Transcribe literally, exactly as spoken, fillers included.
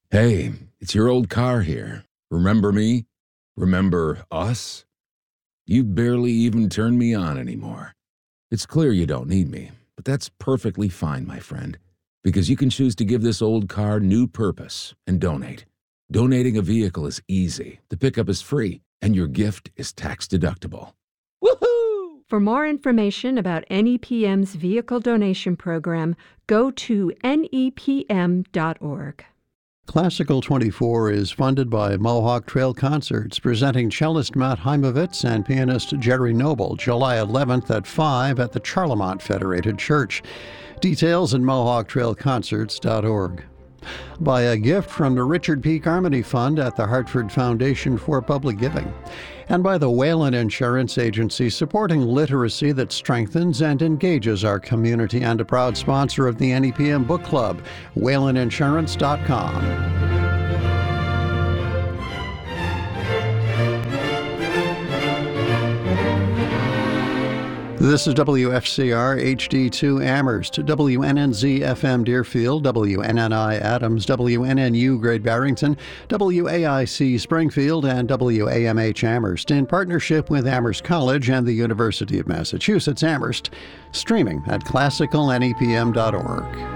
Hey, it's your old car here. Remember me? Remember us? You barely even turn me on anymore. It's clear you don't need me, but that's perfectly fine, my friend, because you can choose to give this old car new purpose and donate. Donating a vehicle is easy, the pickup is free, and your gift is tax-deductible. Woohoo! For more information about N E P M's vehicle donation program, go to N E P M dot org. Classical twenty-four is funded by Mohawk Trail Concerts, presenting cellist Matt Heimovitz and pianist Jerry Noble, July eleventh at five at the Charlemont Federated Church. Details at mohawk trail concerts dot org. By a gift from the Richard P. Carmody Fund at the Hartford Foundation for Public Giving. And by the Whalen Insurance Agency, supporting literacy that strengthens and engages our community, and a proud sponsor of the N E P M Book Club, whalen insurance dot com. This is W F C R H D two Amherst, W N N Z F M Deerfield, W N N I Adams, W N N U Great Barrington, W A I C Springfield, and W A M H Amherst in partnership with Amherst College and the University of Massachusetts Amherst, streaming at classical N E P M dot org.